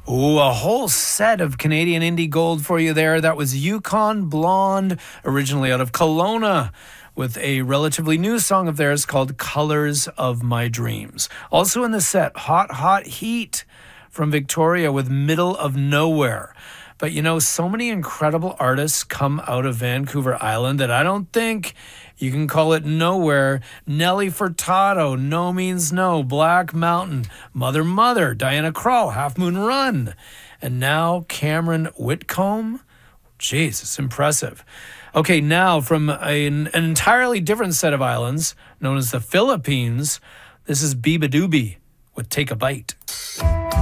Ooh, a whole set of Canadian indie gold for you there. That was Yukon Blonde, originally out of Kelowna, with a relatively new song of theirs called Colors of My Dreams. Also in the set, Hot Hot Heat from Victoria with Middle of Nowhere. But you know, so many incredible artists come out of Vancouver Island that I don't think you can call it nowhere. Nelly Furtado, No Means No, Black Mountain, Mother, Diana Krall, Half Moon Run. And now Cameron Whitcomb. Jeez, it's impressive. Okay, now from an entirely different set of islands known as the Philippines, this is Biba Doobie with Take a Bite.